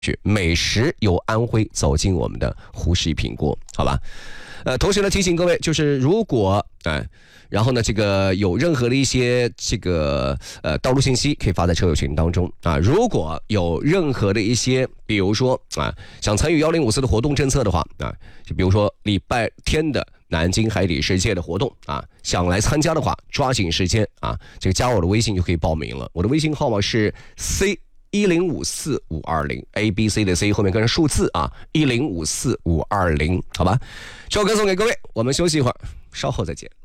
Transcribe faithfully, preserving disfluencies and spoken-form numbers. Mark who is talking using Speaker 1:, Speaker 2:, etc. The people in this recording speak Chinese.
Speaker 1: 美食由安徽走进我们的湖食一品锅，好吧？呃，同时呢，提醒各位，就是如果哎、呃，然后呢，这个有任何的一些这个呃道路信息，可以发在车友群当中啊。如果有任何的一些，比如说啊，想参与幺零五四的活动政策的话啊，就比如说礼拜天的南京海底世界的活动啊，想来参加的话，抓紧时间啊，这个加我的微信就可以报名了。我的微信号码是 C。一零五四五二零 A B C 的 C 后面跟着数字啊，一零五四五二零，好吧？这首歌送给各位，我们休息一会儿，稍后再见。